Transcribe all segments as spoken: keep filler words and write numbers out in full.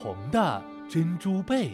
同的珍珠贝。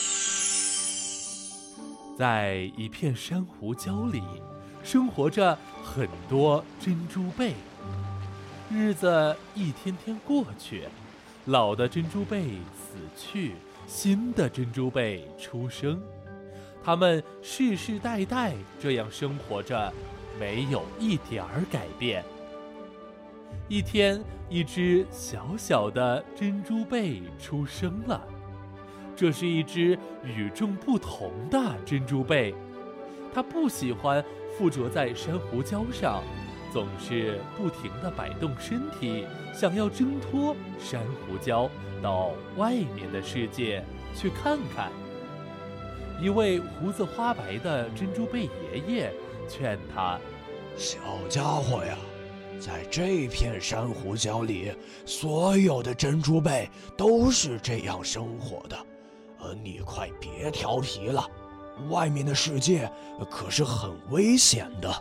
在一片珊瑚礁里，生活着很多珍珠贝。日子一天天过去，老的珍珠贝死去，新的珍珠贝出生。它们世世代代这样生活着，没有一点儿改变。一天，一只小小的珍珠贝出生了。这是一只与众不同的珍珠贝，它不喜欢附着在珊瑚礁上，总是不停地摆动身体，想要挣脱珊瑚礁，到外面的世界去看看。一位胡子花白的珍珠贝爷爷劝他： 小家伙呀，在这片珊瑚礁里，所有的珍珠贝都是这样生活的，呃，你快别调皮了，外面的世界可是很危险的。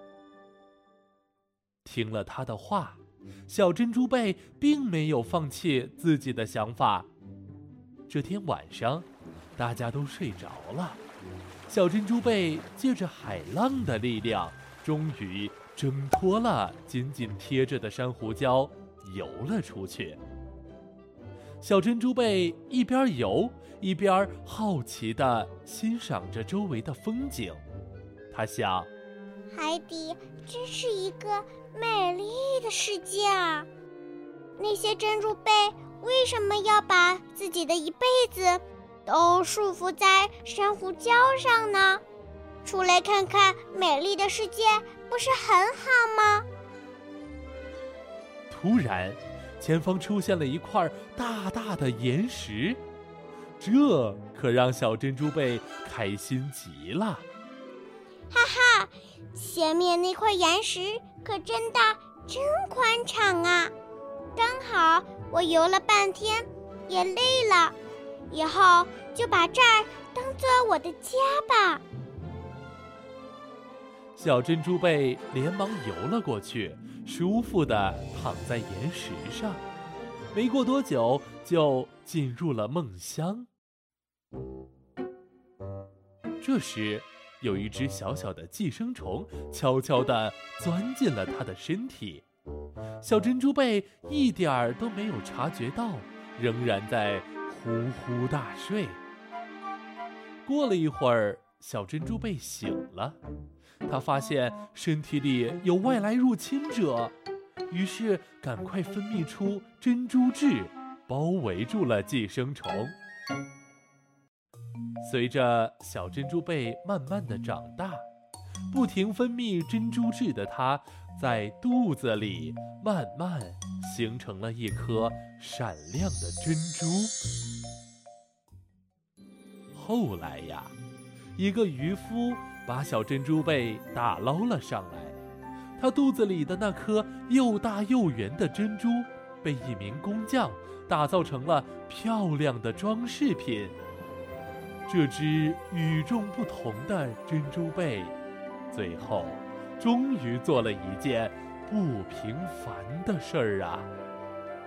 听了他的话，小珍珠贝并没有放弃自己的想法。这天晚上，大家都睡着了，小珍珠贝借着海浪的力量，终于挣脱了紧紧贴着的珊瑚礁，游了出去。小珍珠贝一边游，一边好奇地欣赏着周围的风景。他想， 海底真是一个美丽的世界啊！那些珍珠贝为什么要把自己的一辈子都束缚在珊瑚礁上呢？出来看看美丽的世界，不是很好吗？ 突然，前方出现了一块大大的岩石，这可让小珍珠贝开心极了。 哈哈，前面那块岩石可真大，真宽敞啊！刚好我游了半天，也累了，以后就把这儿当做我的家吧。 小珍珠贝连忙游了过去，舒服地躺在岩石上。没过多久，就进入了梦乡。这时，有一只小小的寄生虫悄悄地钻进了它的身体。小珍珠贝一点儿都没有察觉到，仍然在呼呼大睡。过了一会儿，小珍珠贝醒了，他发现身体里有外来入侵者，于是赶快分泌出珍珠质，包围住了寄生虫。随着小珍珠贝慢慢的长大，不停分泌珍珠质的它，在肚子里慢慢形成了一颗闪亮的珍珠。后来呀，一个渔夫把小珍珠贝打捞了上来，他肚子里的那颗又大又圆的珍珠，被一名工匠打造成了漂亮的装饰品。这只与众不同的珍珠贝，最后终于做了一件不平凡的事儿啊！